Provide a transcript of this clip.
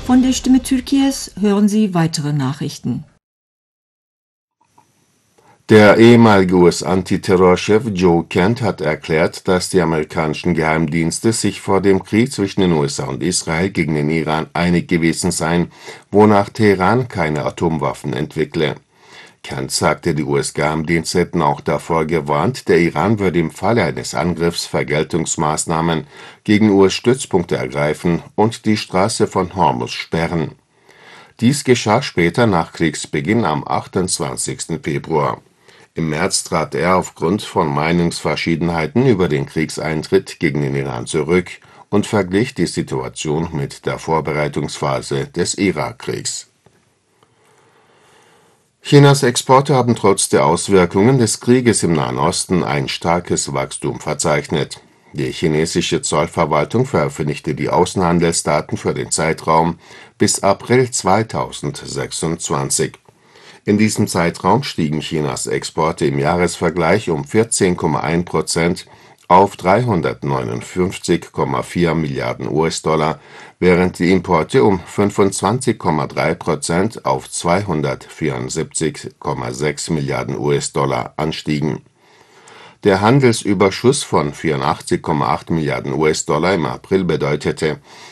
Von der Stimme Türkiye's hören Sie weitere Nachrichten. Der ehemalige US-Antiterrorchef Joe Kent hat erklärt, dass die amerikanischen Geheimdienste sich vor dem Krieg zwischen den USA und Israel gegen den Iran einig gewesen seien, wonach Teheran keine Atomwaffen entwickle. Kent sagte, die US-Geheimdienste hätten auch davor gewarnt, der Iran würde im Falle eines Angriffs Vergeltungsmaßnahmen gegen US-Stützpunkte ergreifen und die Straße von Hormuz sperren. Dies geschah später nach Kriegsbeginn am 28. Februar. Im März trat er aufgrund von Meinungsverschiedenheiten über den Kriegseintritt gegen den Iran zurück und verglich die Situation mit der Vorbereitungsphase des Irakkriegs. Chinas Exporte haben trotz der Auswirkungen des Krieges im Nahen Osten ein starkes Wachstum verzeichnet. Die chinesische Zollverwaltung veröffentlichte die Außenhandelsdaten für den Zeitraum bis April 2026. In diesem Zeitraum stiegen Chinas Exporte im Jahresvergleich um 14,1% auf 359,4 Milliarden US-Dollar, während die Importe um 25,3% auf 274,6 Milliarden US-Dollar anstiegen. Der Handelsüberschuss von 84,8 Milliarden US-Dollar im April bedeutete,